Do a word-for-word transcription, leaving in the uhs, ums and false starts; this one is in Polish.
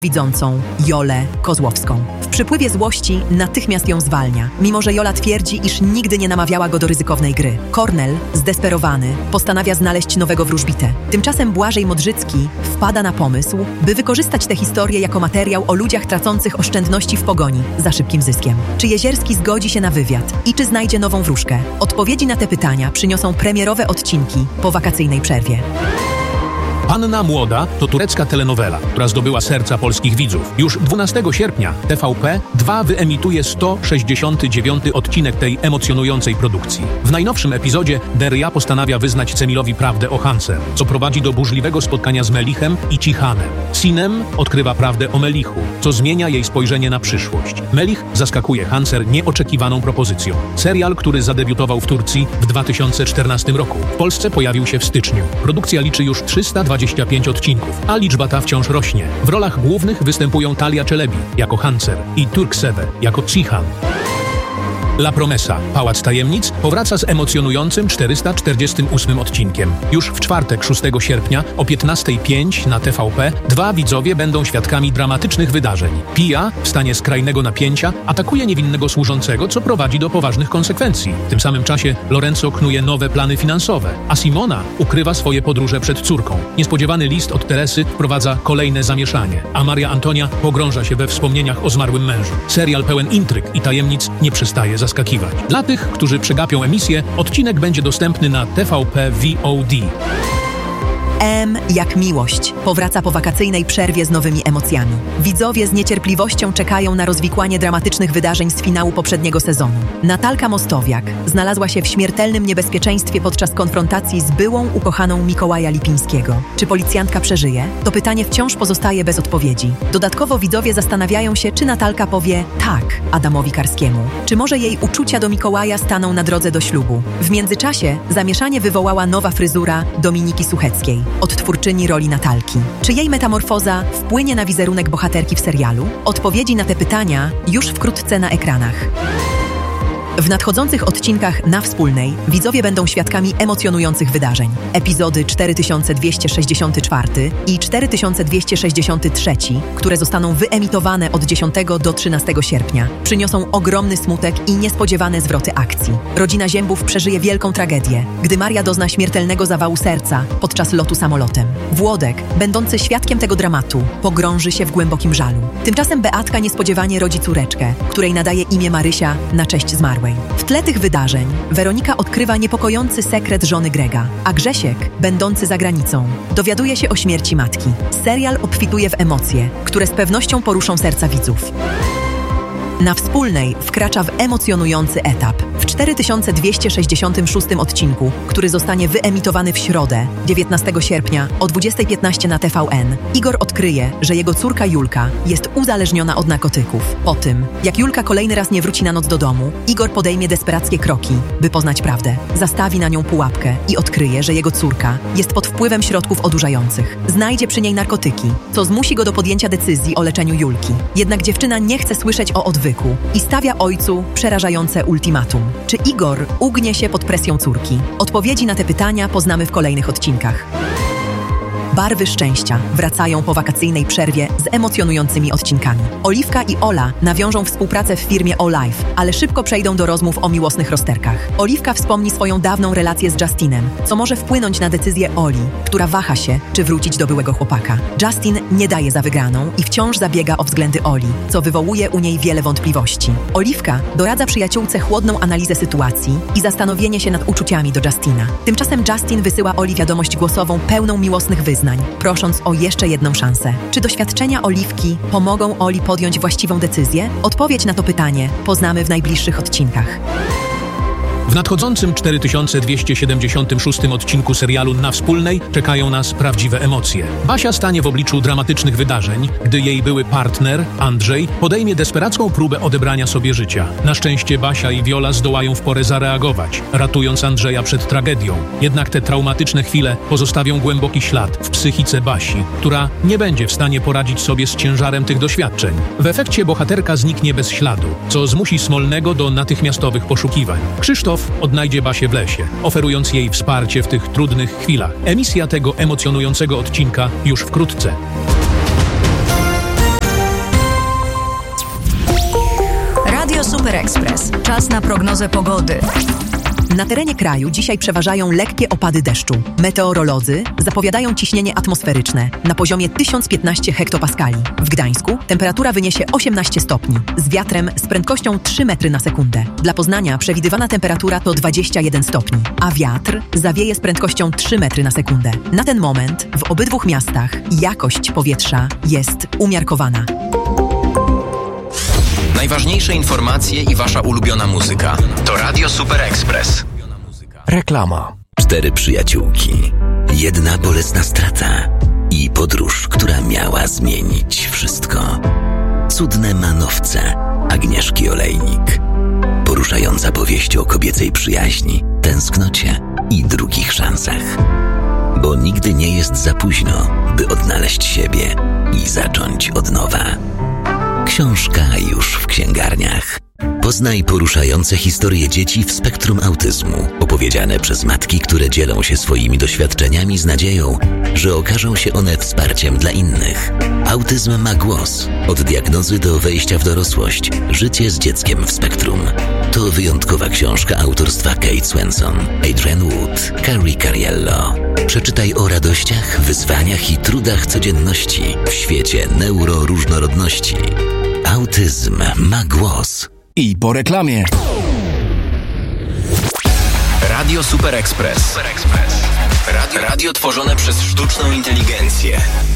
widzącą Jolę Kozłowską. W przypływie złości natychmiast ją zwalnia, mimo że Jola twierdzi, iż nigdy nie namawiała go do ryzykownej gry. Kornel, zdesperowany, postanawia znaleźć nowego wróżbitę. Tymczasem Błażej Modrzycki wpada na pomysł, by wykorzystać tę historię jako materiał o ludziach tracących oszczędności w pogoni za szybkim zyskiem. Czy Jezierski zgodzi się na wywiad i czy znajdzie nową wróżkę? Odpowiedzi na te pytania przyniosą premierowe odcinki po wakacyjnej przerwie. Panna Młoda to turecka telenowela, która zdobyła serca polskich widzów. Już dwunastego sierpnia T V P dwa wyemituje sto sześćdziesiąty dziewiąty odcinek tej emocjonującej produkcji. W najnowszym epizodzie Derya postanawia wyznać Cemilowi prawdę o Hanser, co prowadzi do burzliwego spotkania z Melichem i Cichanem. Sinem odkrywa prawdę o Melichu, co zmienia jej spojrzenie na przyszłość. Melich zaskakuje Hanser nieoczekiwaną propozycją. Serial, który zadebiutował w Turcji w dwa tysiące czternastym roku. W Polsce pojawił się w styczniu. Produkcja liczy już trzysta dwadzieścia pięć odcinków, a liczba ta wciąż rośnie. W rolach głównych występują Talia Czelebi jako Hanser i Turkseve jako Cihan. La Promesa, Pałac Tajemnic, powraca z emocjonującym czterysta czterdziestym ósmym odcinkiem. Już w czwartek, szóstego sierpnia o piętnasta pięć na T V P dwa widzowie będą świadkami dramatycznych wydarzeń. Pia, w stanie skrajnego napięcia, atakuje niewinnego służącego, co prowadzi do poważnych konsekwencji. W tym samym czasie Lorenzo knuje nowe plany finansowe, a Simona ukrywa swoje podróże przed córką. Niespodziewany list od Teresy wprowadza kolejne zamieszanie, a Maria Antonia pogrąża się we wspomnieniach o zmarłym mężu. Serial pełen intryg i tajemnic nie przestaje zaskakiwać. Dla tych, którzy przegapią emisję, odcinek będzie dostępny na T V P V O D. M jak miłość powraca po wakacyjnej przerwie z nowymi emocjami. Widzowie z niecierpliwością czekają na rozwikłanie dramatycznych wydarzeń z finału poprzedniego sezonu. Natalka Mostowiak znalazła się w śmiertelnym niebezpieczeństwie podczas konfrontacji z byłą ukochaną Mikołaja Lipińskiego. Czy policjantka przeżyje? To pytanie wciąż pozostaje bez odpowiedzi. Dodatkowo widzowie zastanawiają się, czy Natalka powie tak Adamowi Karskiemu. Czy może jej uczucia do Mikołaja staną na drodze do ślubu? W międzyczasie zamieszanie wywołała nowa fryzura Dominiki Sucheckiej, odtwórczyni roli Natalki. Czy jej metamorfoza wpłynie na wizerunek bohaterki w serialu? Odpowiedzi na te pytania już wkrótce na ekranach. W nadchodzących odcinkach Na Wspólnej widzowie będą świadkami emocjonujących wydarzeń. Epizody cztery tysiące dwieście sześćdziesiąty czwarty i cztery tysiące dwieście sześćdziesiąty trzeci, które zostaną wyemitowane od dziesiątego do trzynastego sierpnia, przyniosą ogromny smutek i niespodziewane zwroty akcji. Rodzina Ziębów przeżyje wielką tragedię, gdy Maria dozna śmiertelnego zawału serca podczas lotu samolotem. Włodek, będący świadkiem tego dramatu, pogrąży się w głębokim żalu. Tymczasem Beatka niespodziewanie rodzi córeczkę, której nadaje imię Marysia na cześć zmarłej. W tle tych wydarzeń Weronika odkrywa niepokojący sekret żony Grega, a Grzesiek, będący za granicą, dowiaduje się o śmierci matki. Serial obfituje w emocje, które z pewnością poruszą serca widzów. Na Wspólnej wkracza w emocjonujący etap. W cztery tysiące dwieście sześćdziesiątym szóstym odcinku, który zostanie wyemitowany w środę, dziewiętnastego sierpnia o dwudziestej piętnaście na T V N, Igor odkryje, że jego córka Julka jest uzależniona od narkotyków. Po tym, jak Julka kolejny raz nie wróci na noc do domu, Igor podejmie desperackie kroki, by poznać prawdę. Zastawi na nią pułapkę i odkryje, że jego córka jest pod wpływem środków odurzających. Znajdzie przy niej narkotyki, co zmusi go do podjęcia decyzji o leczeniu Julki. Jednak dziewczyna nie chce słyszeć o odwyku i stawia ojcu przerażające ultimatum. Czy Igor ugnie się pod presją córki? Odpowiedzi na te pytania poznamy w kolejnych odcinkach. Barwy szczęścia wracają po wakacyjnej przerwie z emocjonującymi odcinkami. Oliwka i Ola nawiążą współpracę w firmie Olive, ale szybko przejdą do rozmów o miłosnych rozterkach. Oliwka wspomni swoją dawną relację z Justinem, co może wpłynąć na decyzję Oli, która waha się, czy wrócić do byłego chłopaka. Justin nie daje za wygraną i wciąż zabiega o względy Oli, co wywołuje u niej wiele wątpliwości. Oliwka doradza przyjaciółce chłodną analizę sytuacji i zastanowienie się nad uczuciami do Justina. Tymczasem Justin wysyła Oli wiadomość głosową pełną miłosnych wyznań, prosząc o jeszcze jedną szansę. Czy doświadczenia Oliwki pomogą Oli podjąć właściwą decyzję? Odpowiedź na to pytanie poznamy w najbliższych odcinkach. W nadchodzącym cztery tysiące dwieście siedemdziesiątym szóstym odcinku serialu Na Wspólnej czekają nas prawdziwe emocje. Basia stanie w obliczu dramatycznych wydarzeń, gdy jej były partner, Andrzej, podejmie desperacką próbę odebrania sobie życia. Na szczęście Basia i Wiola zdołają w porę zareagować, ratując Andrzeja przed tragedią. Jednak te traumatyczne chwile pozostawią głęboki ślad w psychice Basi, która nie będzie w stanie poradzić sobie z ciężarem tych doświadczeń. W efekcie bohaterka zniknie bez śladu, co zmusi Smolnego do natychmiastowych poszukiwań. Krzysztof odnajdzie Basię w lesie, oferując jej wsparcie w tych trudnych chwilach. Emisja tego emocjonującego odcinka już wkrótce. Czas na prognozę pogody. Na terenie kraju dzisiaj przeważają lekkie opady deszczu. Meteorolodzy zapowiadają ciśnienie atmosferyczne na poziomie tysiąc piętnaście hektopaskali. W Gdańsku temperatura wyniesie osiemnaście stopni, z wiatrem z prędkością trzy metry na sekundę. Dla Poznania przewidywana temperatura to dwadzieścia jeden stopni, a wiatr zawieje z prędkością trzy metry na sekundę. Na ten moment w obydwu miastach jakość powietrza jest umiarkowana. Najważniejsze informacje i wasza ulubiona muzyka to Radio Super Express. Reklama. Cztery przyjaciółki, jedna bolesna strata i podróż, która miała zmienić wszystko. Cudne manowce Agnieszki Olejnik. Poruszająca powieść o kobiecej przyjaźni, tęsknocie i drugich szansach. Bo nigdy nie jest za późno, by odnaleźć siebie i zacząć od nowa. Książka już w księgarniach. Poznaj poruszające historie dzieci w spektrum autyzmu, opowiedziane przez matki, które dzielą się swoimi doświadczeniami z nadzieją, że okażą się one wsparciem dla innych. Autyzm ma głos. Od diagnozy do wejścia w dorosłość. Życie z dzieckiem w spektrum. To wyjątkowa książka autorstwa Kate Swenson, Adrienne Wood, Carrie Cariello. Przeczytaj o radościach, wyzwaniach i trudach codzienności w świecie neuroróżnorodności. Autyzm ma głos. I po reklamie. Radio Super Express. Radio, radio tworzone przez sztuczną inteligencję.